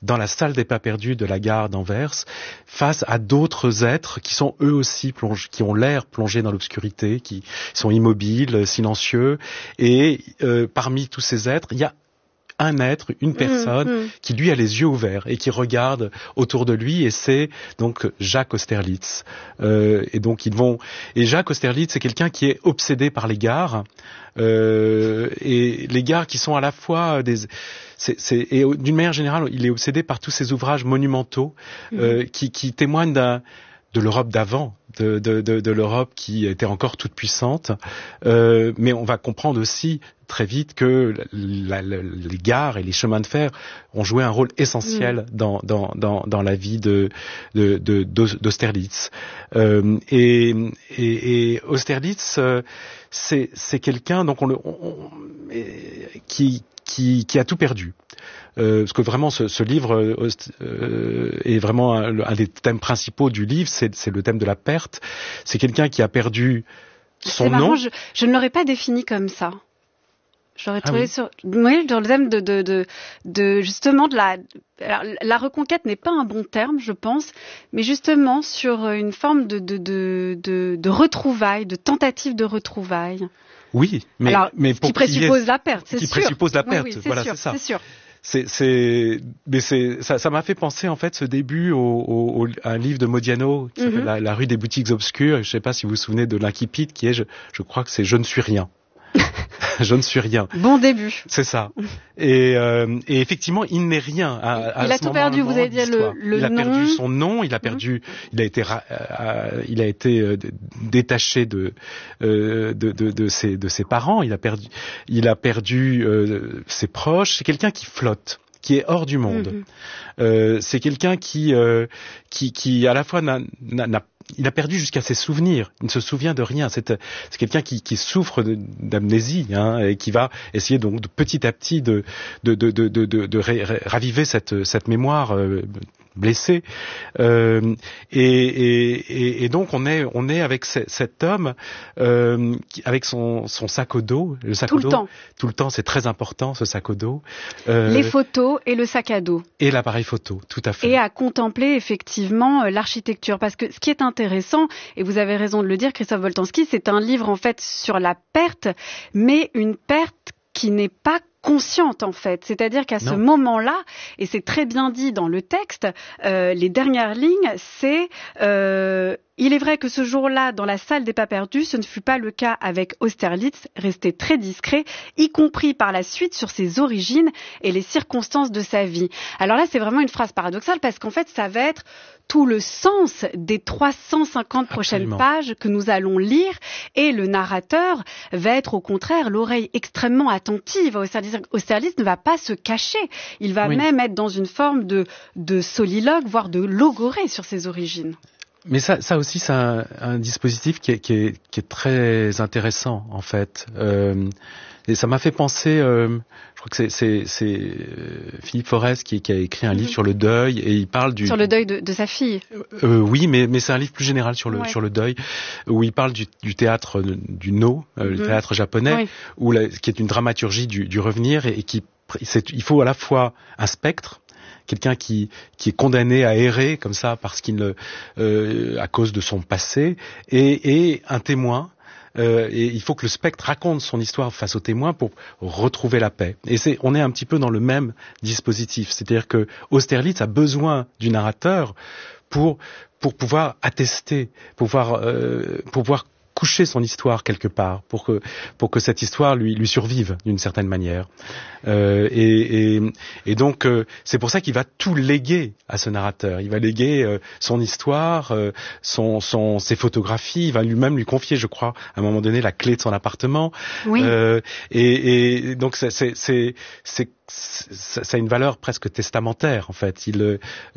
dans la salle des pas perdus de la gare d'Anvers, face à d'autres êtres qui sont eux aussi qui ont l'air plongés dans l'obscurité, qui sont immobiles, silencieux, et parmi tous ces êtres, il y a un être, une personne qui lui a les yeux ouverts et qui regarde autour de lui, et c'est donc Jacques Austerlitz. Et Jacques Austerlitz, c'est quelqu'un qui est obsédé par les gares, et les gares qui sont à la fois et d'une manière générale, il est obsédé par tous ces ouvrages monumentaux qui témoignent de l'Europe d'avant, de l'Europe qui était encore toute puissante, mais on va comprendre aussi très vite que les gares et les chemins de fer ont joué un rôle essentiel dans la vie d'Austerlitz. Et Austerlitz, c'est quelqu'un donc qui a tout perdu. Parce que vraiment ce livre est vraiment un des thèmes principaux du livre, c'est le thème de la perte. C'est quelqu'un qui a perdu son nom. Je ne l'aurais pas défini comme ça. Je l'aurais trouvé sur le thème de justement la reconquête n'est pas un bon terme, je pense, mais justement sur une forme de retrouvailles, de tentative de retrouvailles. Oui, mais qui présuppose la perte, c'est sûr. Qui présuppose la perte, oui, voilà, sûr, c'est ça. C'est sûr. Ça m'a fait penser en fait ce début à un livre de Modiano qui s'appelle la rue des boutiques obscures. Je ne sais pas si vous vous souvenez de l'incipit qui est, je crois que c'est je ne suis rien. Je ne suis rien. Bon début. C'est ça. Et effectivement, il n'est rien. Il a tout perdu. Vous avez dit le nom. Il a perdu son nom. Il a perdu. Il a été détaché de ses parents. Il a perdu ses proches. C'est quelqu'un qui flotte, qui est hors du monde. C'est quelqu'un qui à la fois il a perdu jusqu'à ses souvenirs. Il ne se souvient de rien. C'est quelqu'un qui souffre d'amnésie, et qui va essayer donc de petit à petit de raviver cette mémoire blessée. Et donc on est avec cet homme avec son sac au dos. Le sac tout au dos. Le temps. Tout le temps, c'est très important, ce sac au dos. Les photos et le sac à dos. Et l'appareil photo, tout à fait. Et à contempler effectivement l'architecture. Parce que ce qui est intéressant, et vous avez raison de le dire, Christophe Boltanski, c'est un livre en fait sur la perte, mais une perte qui n'est pas consciente en fait, c'est-à-dire qu'à ce moment-là, et c'est très bien dit dans le texte, les dernières lignes, c'est il est vrai que ce jour-là, dans la salle des pas perdus, ce ne fut pas le cas avec Austerlitz, resté très discret, y compris par la suite sur ses origines et les circonstances de sa vie. Alors là, c'est vraiment une phrase paradoxale parce qu'en fait, ça va être tout le sens des 350 prochaines pages que nous allons lire, et le narrateur va être au contraire l'oreille extrêmement attentive. Austerlitz ne va pas se cacher, il va même être dans une forme de soliloque, voire de logorée sur ses origines. Mais ça aussi, c'est un dispositif qui est très intéressant en fait. Et ça m'a fait penser, je crois que c'est Philippe Forest qui a écrit un livre sur le deuil, et il parle sur le deuil de sa fille. Oui, mais c'est un livre plus général sur le deuil, où il parle du théâtre du No, le théâtre japonais, qui est une dramaturgie du revenir, et il faut à la fois un spectre, quelqu'un qui est condamné à errer comme ça parce à cause de son passé, et un témoin. Et il faut que le spectre raconte son histoire face au témoin pour retrouver la paix. Et on est un petit peu dans le même dispositif. C'est-à-dire que Austerlitz a besoin du narrateur pour pouvoir attester, pour pouvoir coucher son histoire quelque part, pour que cette histoire lui survive d'une certaine manière. Et donc c'est pour ça qu'il va tout léguer à ce narrateur. Il va léguer son histoire, ses photographies. Il va lui-même lui confier, je crois, à un moment donné, la clé de son appartement. Oui. Et donc ça a une valeur presque testamentaire en fait. Où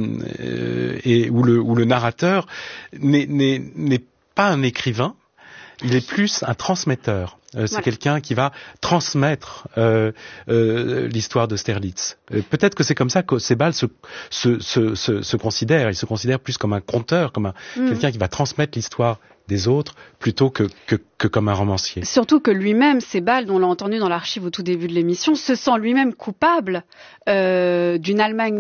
le narrateur n'est pas un écrivain, il est plus un transmetteur. C'est quelqu'un qui va transmettre l'histoire d'Austerlitz. Peut-être que c'est comme ça que Sebald se considère. Il se considère plus comme un conteur, comme quelqu'un qui va transmettre l'histoire des autres plutôt que comme un romancier. Surtout que lui-même, Sebald, on l'a entendu dans l'archive au tout début de l'émission, se sent lui-même coupable d'une Allemagne